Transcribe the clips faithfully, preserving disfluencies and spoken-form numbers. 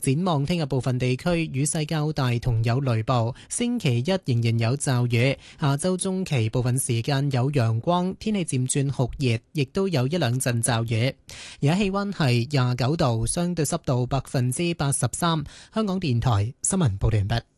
展望聽日部分地區雨勢較大同有雷暴，星期一仍然有驟雨，下週中期部分時間有陽光，天氣漸轉酷熱，亦都有一兩陣驟雨。而家氣溫係廿九度，相對濕度百分之八十三。香港電台新聞報道完畢。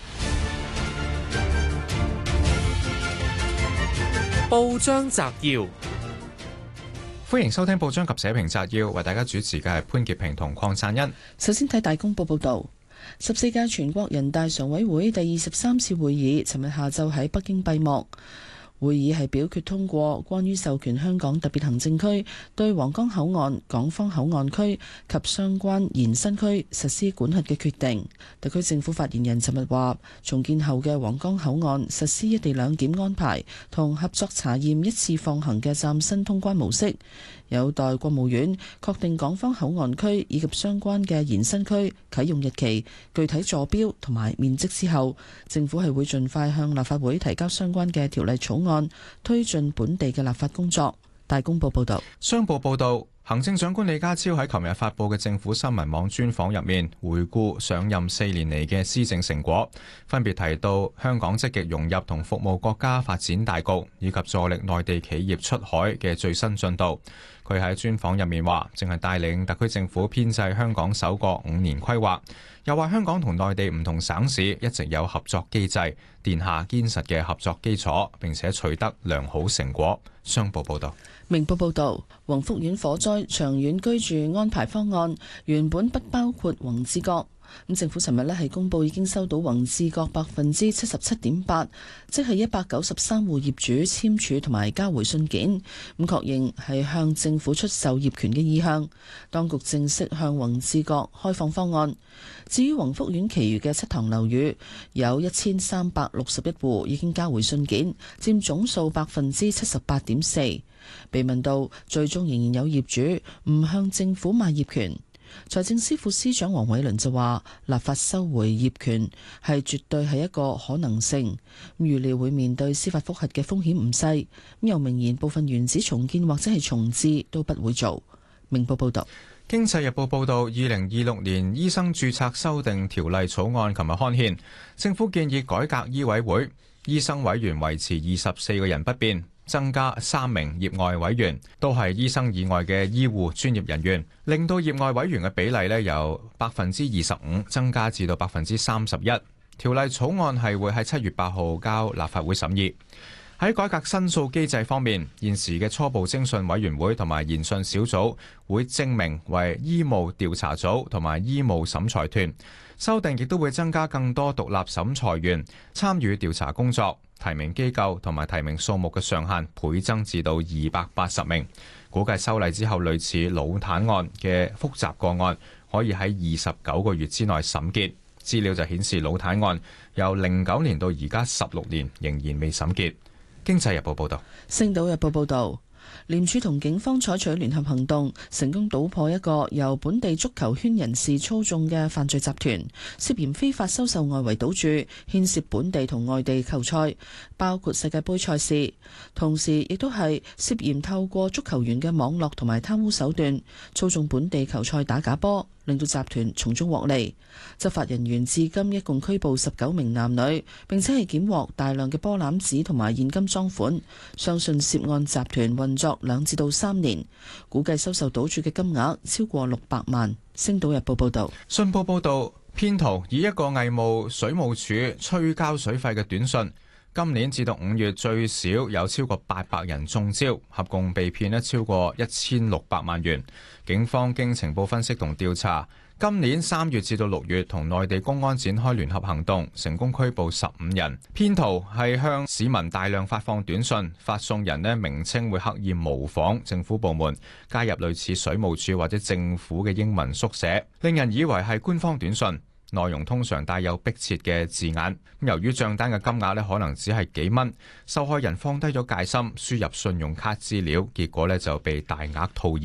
報章摘要， 歡迎收聽報章及社評摘要，為大家主持嘅係潘潔平同鄺燦欣。 首先睇大公報報道，十四屆全國人大常委會第二十三次會議尋日下晝喺北京閉幕。會議係表決通過關於授權香港特別行政區對皇崗口岸、港方口岸區及相關延伸區實施管轄嘅決定。特區政府發言人尋日話，重建後嘅皇崗口岸實施一地兩檢安排同合作查驗一次放行嘅嶄新通關模式，有待國務院確定港方口岸區以及相關嘅延伸區啟用日期、具體坐標同埋面積之後，政府係會盡快向立法會提交相關嘅條例草案。案推進本地嘅立法工作。大公報報道， 商報報道，行政長官李家超喺琴日發佈嘅政府新聞網專訪入面，回顧上任四年嚟嘅施政成果，分別提到香港積極融入同服務國家發展大局，以及助力內地企業出海嘅最新進度。佢喺專訪入面話，正係帶領特區政府編製香港首個五年規劃，又話香港同內地唔同省市一直有合作機制，奠下堅實嘅合作基礎，並且取得良好成果。商報報道。 明報報道，宏福苑火災長遠居住安排方案原本不包括宏志閣。咁政府尋日咧係公佈已經收到宏志閣百分之七十七點八，即係一百九十三戶業主簽署同埋交回信件，咁確認係向政府出售業權嘅意向。當局正式向宏志閣開放方案。至於宏福苑其餘嘅七幢樓宇，有一千三百六十一戶已經交回信件，佔總數百分之七十八點四。被問到最終仍然有業主唔向政府賣業權，財政司副司長黃偉綸就話，立法收回業權係絕對係一個可能性，預料會面對司法覆核嘅風險唔細。咁又明言部分原址重建或者係重置都不會做。明報報道。 經濟日報報道，二零二六年醫生註冊修訂條例草案琴日刊憲，政府建議改革醫委會，醫生委員維持二十四個人不變，增加三名業外委員，都係醫生以外嘅醫護專業人員，令到業外委員嘅比例咧由百分之二十五增加至到百分之三十一。條例草案係會喺七月八號交立法會審議。喺改革申訴機制方面，現時嘅初步偵訊委員會同埋研訊小組會正名為醫務調查組同埋醫務審裁團。修訂亦都會增加更多獨立審裁員參與調查工作，提名機構同埋提名數目嘅上限倍增至到二百八十名。估計修例之後，類似腦癱案嘅複雜個案可以喺二十九個月之內審結。資料就顯示，腦癱案由零九年到而家十六年仍然未審結。經濟日報報道。 星島日報報道，廉署同警方採取聯合行動，成功搗破一個由本地足球圈人士操縱嘅犯罪集團，涉嫌非法收受外圍賭注，牽涉本地同外地球賽，包括世界盃賽事。同時亦都係涉嫌透過足球員嘅網絡同埋貪污手段，操縱本地球賽打假波，令到集團從中獲利。執法人員至今一共拘捕十九名男女，並且係檢獲大量嘅波攬子同埋現金贓款。相信涉案集團運作兩至到三年，估計收受賭注嘅金額超過六百萬。星島日報報道。 信報報道，騙徒以一個偽冒水務署催交水費嘅短信，今年至到五月最少有超過八百人中招，合共被騙咧超過一千六百萬元。警方經情報分析同調查，今年三月至到六月同內地公安展開聯合行動，成功拘捕十五人。騙徒係向市民大量發放短信，發送人咧名稱會刻意模仿政府部門，加入類似水務署或者政府嘅英文縮寫，令人以為係官方短信。內容通常帶有迫切嘅字眼。由於賬單嘅金額咧可能只係幾蚊，受害人放低咗戒心，輸入信用卡資料，結果咧就被大額套現。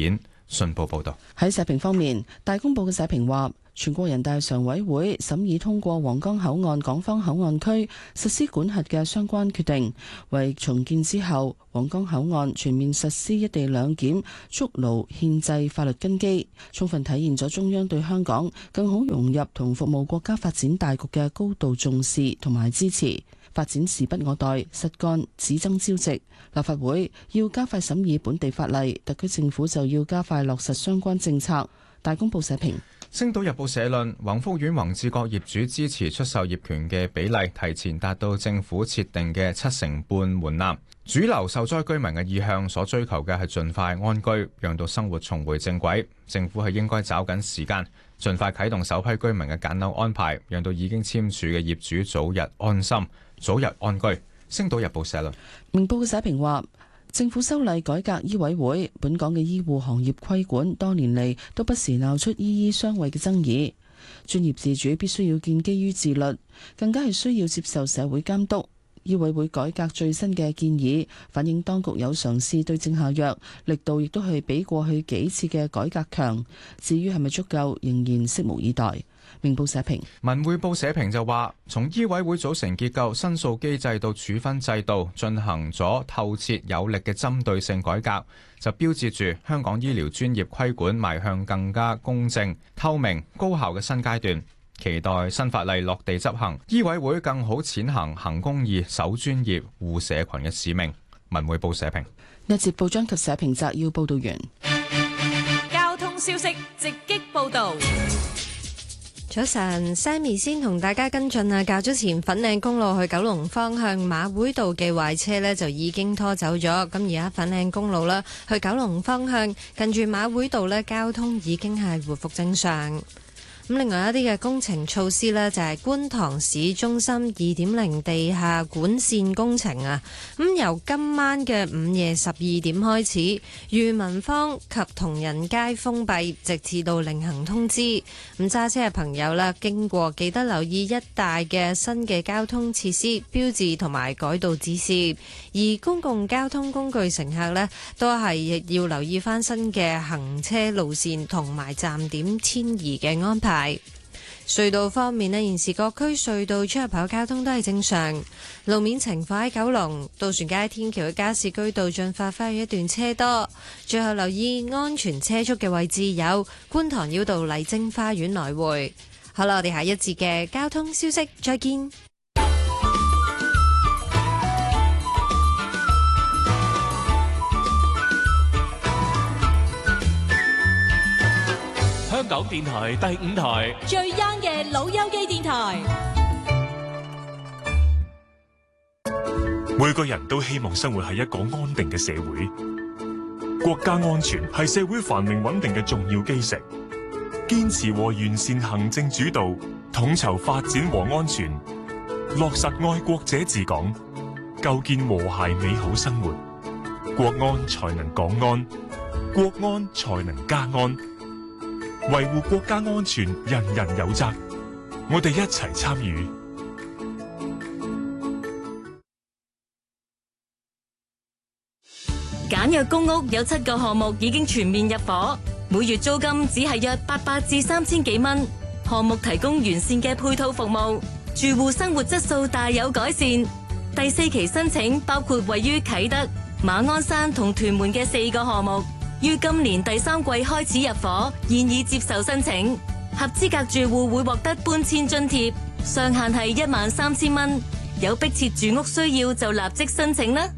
信報報道。 喺社評方面，大公報嘅社評話，全國人大常委會審議通過皇崗口岸港方口岸區實施管轄嘅相關決定，為重建之後皇崗口岸全面實施一地兩檢築牢憲制法律根基，充分體現咗中央對香港更好融入同服務國家發展大局嘅高度重視同埋支持。發展時不我待，實幹只爭朝夕。立法會要加快審議本地法例，特區政府就要加快落實相關政策。大公報社評。 星島日報社論：宏福苑宏志閣業主支持出售業權嘅比例提前達到政府設定嘅七成半門檻，主流受災居民嘅意向所追求嘅係盡快安居，讓到生活重回正軌。政府係應該抓緊時間，盡快啟動首批居民嘅揀樓安排，讓到已經簽署嘅業主早日安心，早日安居。星島日報社論。 明報嘅社評話，政府修例改革醫委會，本港嘅醫護行業規管多年嚟都不時鬧出醫醫相衛嘅爭議。專業自主必須要建基於自律，更加係需要接受社會監督。醫委會改革最新嘅建議，反映當局有嘗試對症下藥，力度亦都係比過去幾次嘅改革強。至於係咪足夠，仍然拭目以待。明報社評。 文匯報社評就話，從醫委會組成結構、申訴機制到處分制度，進行咗透徹有力嘅針對性改革，就標誌住香港醫療專業規管邁向更加公正、透明、高效嘅新階段。期待新法例落地執行，醫委會更好踐行行公義、守專業、護社群嘅使命。文匯報社評。 一節報章及社評摘要報道完。 交通消息直擊報道。 早晨 ，Sammy 先同大家跟進啊！較早前粉嶺公路去九龍方向馬會道嘅壞車呢，就已經拖走咗。咁而家粉嶺公路啦，去九龍方向近住馬會道呢，交通已經係回復正常。咁另外一啲嘅工程措施呢，就係觀塘市中心二點零地下管線工程啊。咁由今晚嘅午夜十二點開始，裕民坊及同仁街封閉，直至到另行通知。咁揸車嘅朋友啦，經過記得留意一帶嘅新嘅交通設施、標誌同埋改道指示。而公共交通工具乘客呢，都係要留意翻新嘅行車路線同埋站點遷移嘅安排。隧道方面呢，現時各區隧道出入口交通都係正常。路面情況喺九龍渡船街天橋嘅加士居道進發花園一段車多。最後留意安全車速嘅位置有觀塘繞道麗晶花園來回。好啦，我哋下一節嘅交通消息再見。 香港電台第五台最 young 嘅老友記電台。 每個人都希望生活喺一個安定嘅社會，國家安全係社會繁榮穩定嘅重要基石。堅持和完善行政主導，統籌發展和安全，落實愛國者治港，構建和諧美好生活，國安才能港安，國安才能家安。維護國家安全，人人有責。我哋一齊參與。 簡約公屋有七個項目已經全面入伙，每月租金只係約八百至三千幾蚊。項目提供完善嘅配套服務，住戶生活質素大有改善。第四期申請包括位於啟德、馬鞍山同屯門嘅四個項目。於今年第三季開始入伙，現已接受申請。合資格住戶會獲得搬遷津貼，上限係一萬三千蚊。有迫切住屋需要就立即申請啦。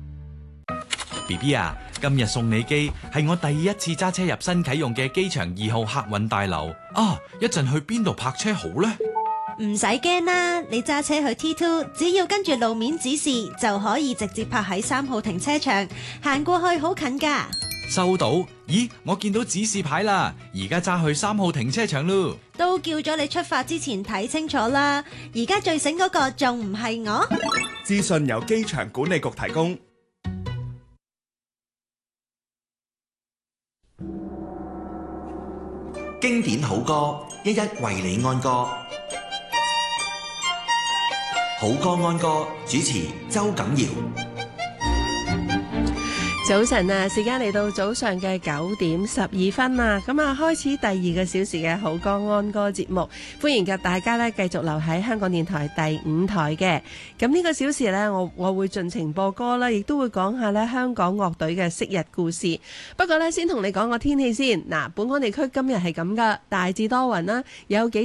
B B 啊，今日送你機係我第一次揸車入新啟用嘅機場二號客運大樓啊！一陣去邊度泊車好呢？ 唔使驚啦，你揸車去 T 二，只要跟住路面指示就可以直接泊喺三號停車場，行過去好近噶。 收到。咦，我見到指示牌啦，而家揸去三號停車場咯。 都叫咗你出發之前睇清楚啦，而家最醒嗰個仲唔係我？ 資訊由機場管理局提供。 經典好歌，一一為你安歌。好歌安歌，主持周錦堯。 早晨啊，時間嚟到早上嘅九點十二分啊，咁啊開始第二個小時嘅好歌安歌節目，歡迎嘅大家咧繼續留喺香港電台第五台嘅。咁呢個小時咧，我我會盡情播歌啦，亦都會講下咧香港樂隊嘅昔日故事。不過咧，先同你講個天氣先。嗱，本港地區今日係咁噶，大致多雲啦，有幾